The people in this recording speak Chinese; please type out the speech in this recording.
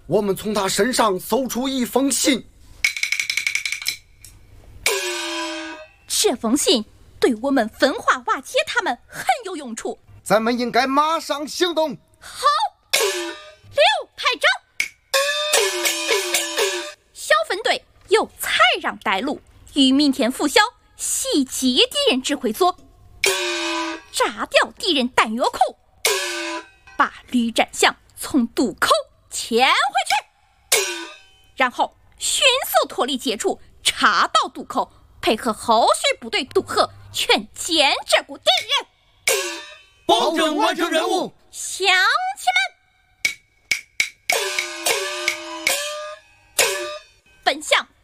我们从他身上搜出一封信。 这封信对我们分化瓦解他们很有用处， 咱们应该马上行动。 好，刘排长，小分队由蔡让带路，于明天拂晓袭击敌人指挥所，炸掉敌人弹药库，把吕占祥从渡口牵回去，然后迅速脱离接触，插到渡口，配合后续部队渡河，全歼这股敌人， 保证完成任务。 乡亲们，本项